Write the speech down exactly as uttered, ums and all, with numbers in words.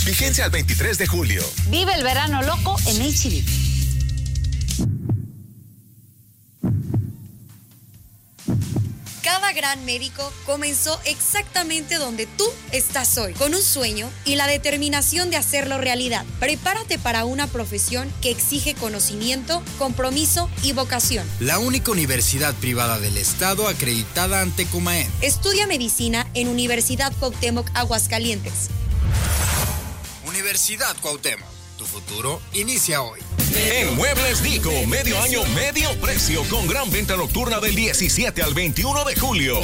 Vigencia al veintitrés de julio. Vive el verano loco en H E B. Cada gran médico comenzó exactamente donde tú estás hoy, con un sueño y la determinación de hacerlo realidad. Prepárate para una profesión que exige conocimiento, compromiso y vocación. La única universidad privada del estado acreditada ante Comaen. Estudia medicina en Universidad Cuauhtémoc, Aguascalientes. Universidad Cuauhtémoc, tu futuro inicia hoy. En Muebles Dico, medio año, medio precio, con gran venta nocturna del diecisiete al veintiuno de julio.